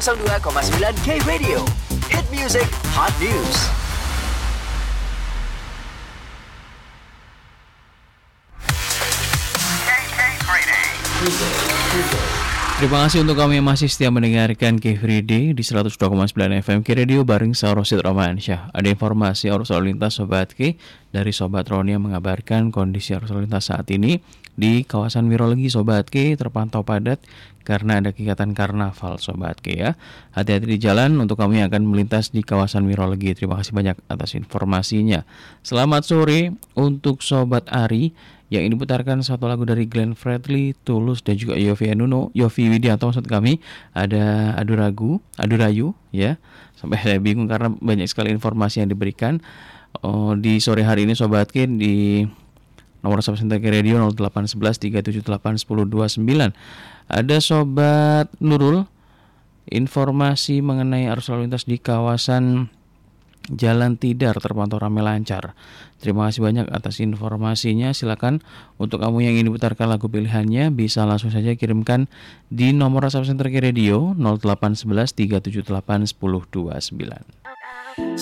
102,9 K Radio. Hit music, hot news. Terima kasih untuk kamu yang masih setia mendengarkan K Friday di 102,9 FM K Radio bareng saya Rosid Romansyah. Ada informasi arus lalu lintas Sobat K dari Sobat Roni yang mengabarkan kondisi arus lalu lintas saat ini di kawasan Wirolegi Sobat K terpantau padat karena ada kegiatan karnaval Sobat K ya. Hati-hati di jalan untuk kamu yang akan melintas di kawasan Wirolegi. Terima kasih banyak atas informasinya. Selamat sore untuk Sobat Ari. Yang ini putarkan satu lagu dari Glenn Fredly, Tulus dan juga Yovie Widianto maksud kami. Ada Adurayu ya. Sampai saya bingung karena banyak sekali informasi yang diberikan. Di sore hari ini Sobat K di nomor WhatsApp Center Radio 0811 378 1029. Ada Sobat Nurul, informasi mengenai arus lalu lintas di kawasan Jalan Tidar terpantau ramai lancar. Terima kasih banyak atas informasinya. Silakan untuk kamu yang ingin diputarkan lagu pilihannya bisa langsung saja kirimkan di nomor WhatsApp Center Radio 0811 378 1029.